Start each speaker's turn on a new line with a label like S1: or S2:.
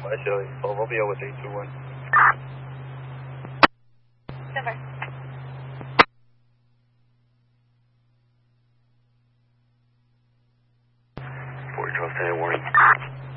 S1: Actually, Philadelphia with 821.
S2: Denver.
S1: Fort Charles, warning.